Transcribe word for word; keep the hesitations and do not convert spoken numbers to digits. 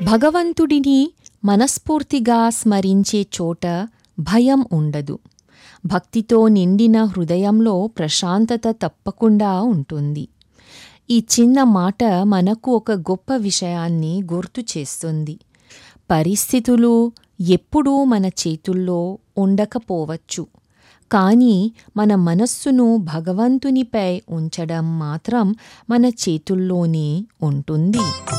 భగవంతుడిని మనస్ఫూర్తిగా స్మరించే చోట భయం ఉండదు. భక్తితో నిండిన హృదయంలో ప్రశాంతత తప్పకుండా ఉంటుంది. ఈ చిన్న మాట మనకు ఒక గొప్ప విషయాన్ని గుర్తు చేస్తుంది. పరిస్థితులు ఎప్పుడూ మన చేతుల్లో ఉండకపోవచ్చు, కానీ మన మనస్సును భగవంతునిపై ఉంచడం మాత్రం మన చేతుల్లోనే ఉంటుంది.